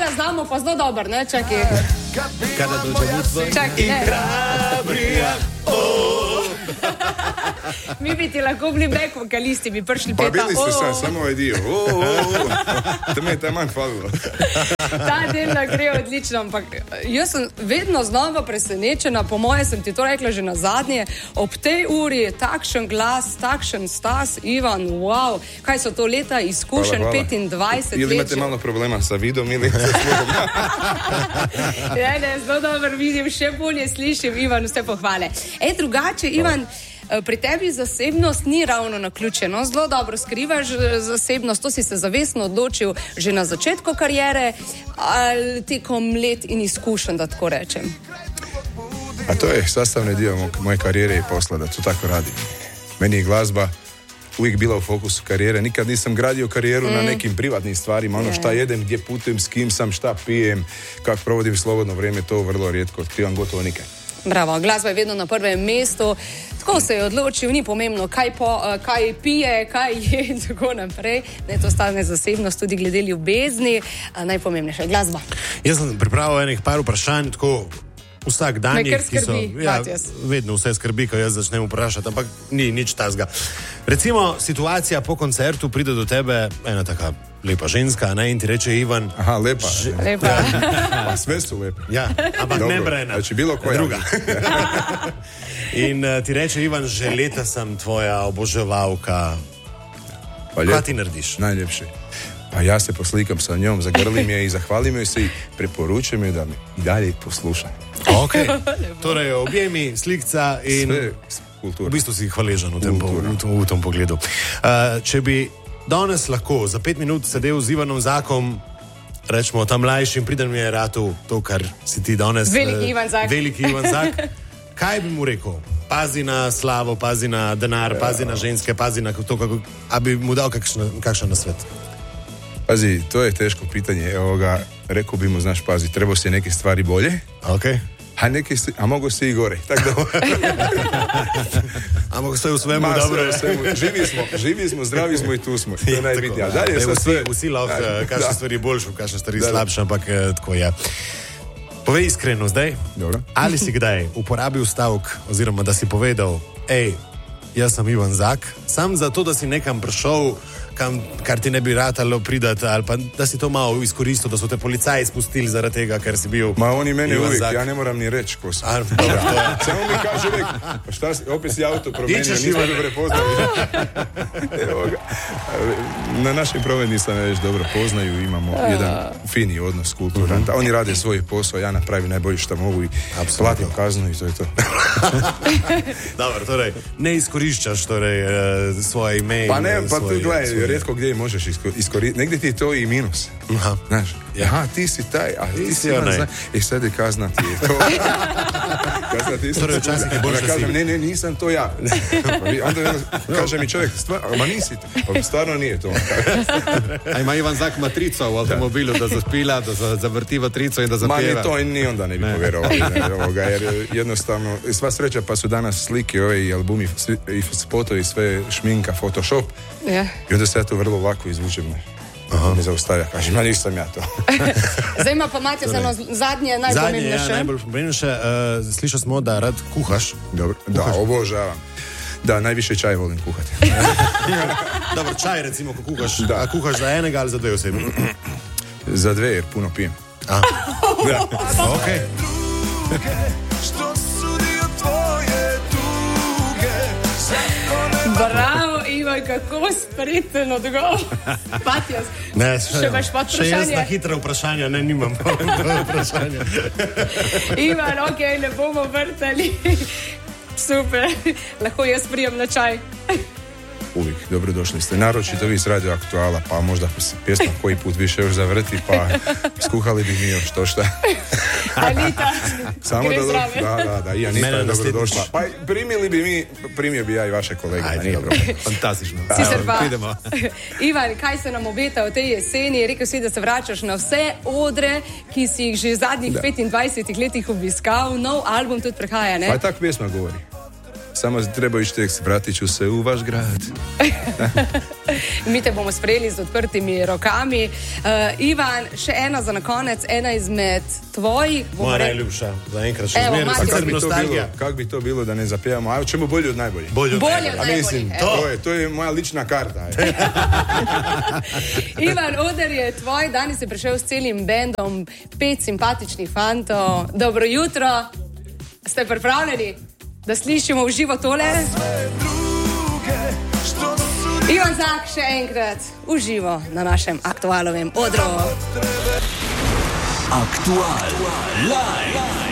Tega znamo pa zelo dobro, ne? Čakaj. Kada dođe mutva Čakaj, ne. Hrabrija. Mi bi ti lahko bili back vokalisti, bi prišli Pa peta. bili ste sad, samo ovaj dio. To me je taman hvalilo. Ta del gre odlično, ampak jaz sem vedno znova presenečena, po moje sem ti to rekla že na zadnje, ob tej uri je takšen glas, takšen stas, Ivan, wow, kaj so to leta izkušenj, 25 let. Ili imate malo problema sa vidom ili sa slugom. Ne, zelo dobro vidim, še bolje slišim, Ivan, vse pohvale. Drugače, Ivan, pri tebi zasebnost ni ravno naključena, zelo dobro skrivaš zasebnost, to si se zavestno odločil že na začetku karijere ali tekom let in izkušenj, da tako rečem. A to je sastavni dio moje karijere i posla, da to tako radim. Meni je glazba uvijek bila u fokusu karijere. Nikad nisam gradio karijeru na nekim privatnim stvarima. Ono šta jedem, gdje putujem, s kim sam, šta pijem, kako provodim slobodno vrijeme, to vrlo rijetko otkrivam, gotovo nikad. Bravo, glasba je vedno na prvem mestu. Tako se je odločil, ni pomembno, kaj pije, kaj je in tako naprej. Ne, to stane zasebnost tudi glede ljubezni. Najpomembnejša je glasba. Jaz sem pripravil enih par vprašanj, tako vsak dan, ki so... vedno vse skrbi, ko jaz začnem vprašati, ampak ni nič tazga. Recimo, situacija po koncertu, pride do tebe ena taka lepa ženska, ne, in ti reče Ivan... Aha, lepa. Lepa. Pa sve su lepe. Ja, ampak Dobro, ne brena. znači bilo koja. Druga. In ti reče Ivan, že leta sam tvoja oboževalka. Pa Kaj ti narediš? Najljepše. Pa ja se poslikam sa njom, zagrlim je i zahvalim joj se i preporučujem joj da me i dalje posluša. Ok, torej objemi, slikca in sve kultura. V bistvu si hvaležen v tem pogledu. Če bi danes lahko za 5 minut sedel z Ivanom Zakom, rečemo tam mlajšim, priden mi je ratu to, kar si ti danes... Veliki Ivan Zak. Veliki Ivan Zak. Kaj bi mu rekel? Pazi na slavo, pazi na denar, pazi na ženske, pazi na to, kako... A bi mu dal kakšen nasvet? Pazi, to je teško pitanje. Evo ga, rekao bi mu, znaš, pazi, trebao si neke stvari bolje. Okay. A mogu se i gore. Tako da... A mogu sve u svemu, dobro je. Živi smo, zdravi smo i tu smo. To je najbitnije. A dalje sad sve... Vsi lahko, kakšne stvari boljše, kakšne stvari slabše, ampak tako je. Povej iskreno zdaj, dobro. Ali si kdaj uporabil stavek, oziroma da si povedal, jaz sem Ivan Zak, sam zato, da si nekam prišel, kar ti ne bi ratalo pridati, ali pa da si to malo izkoristil, da so te policaji spustili zaradi tega, ker si bil... Ma oni mene Ivan uvijek, Zak. ja ne moram ni reći ko sam. Dobro, Samo mi kaže uvijek, pa šta si, opet si auto promenio, nismo me prepoznali. Evo ga. Na našim prometnicama već dobro poznaju, imamo jedan fini odnos kulturanta. Oni rade svoj posao, ja napravim najbolje što mogu i platim kaznu i to je to. Dobro, torej, ne izkoriščaš svoje ime. Pa ne, pa tu gledaj, rijetko gdje možeš iskoristiti. Negdje ti je to i minus. Aha. Znaš, aha, ti si taj, a ti si onaj. I sad je kazna ti je to. Kazna ti je Torej, včasih je bolje, da si... kažem, ne, nisam to ja. Onda kaže mi čovjek, ma nisi to. Pa stvarno nije to. A ima Ivan Zak matrico v avtomobilu, da zaspila, da zavrti matrico in da zapeva? Ma ni to, ni onda ne bi povjerovao. Jer jednostavno, sva sreća pa su danas slike, i albumi, i spotovi, sve šminka, Photoshop. Ja. I onda se ja to vrlo lako izvučem. Ne zaustavlja, kažem, ma nisam ja to. Zdaj ima pa Matija za zadnje najpomembnejše. Zadnje, najbolj pomembnejše. Slišali smo, da rad kuhaš. Dobro, da, obožavam. Da, najviše čaj volim kuhati. Dobro, čaj recimo, ko kuhaš. Da. A kuhaš za enega ali za dve osebi? Za dve, jer puno pijem. Da. Ok. Bravo, Ivan, kako spreten odgovor. Matijas, še imaš pa Še jaz na vprašanje? hitra vprašanja, ne, nimam vprašanja. Ivan, ok, ne bomo vrtali. Super, lahko jaz prijem na čaj. Uvijek, dobrodošli ste. Naročito vi s Radio Aktuala, pa možda pjesma koji put više još zavrti, pa skuhali bi mi još to šta. Anita, Samo gre da, zraven. da, i Anita Mene je naslednjič. dobrodošla. Pa primio bi ja i vaše kolege. Ajde, nije dobro. problem. Fantastično. Sicer pa, Idemo. Ivan, kaj se nam obeta v tej jeseni? Rekel si, da se vračaš na vse odre, ki si jih že v zadnjih 25 letih obiskal. Nov album tudi prehaja, ne? Pa tak pjesma govori. Samo treba ići tekst, vratit ću se u vaš grad. Mi te bomo sprejeli z odprtimi rokami. Ivan, še ena za na konec, ena izmed tvojih. Moja najljubša, za enkrat še Evo, zmeraj. Matjo. Sicer nostalgija. Kako bi to bilo, da ne zapijamo? A čemu bolje od najboljih? Bolje od Bolje najboljih. od A mislim, najboljih, to je moja lična karta. Ivan, oder je tvoj, danes je prišel s celim bendom 5 simpatičnih fantov. Dobro jutro, ste pripravljeni, da slišimo v živo tole? Ivan Zak še enkrat v živo na našem aktualovem odru. Aktual live.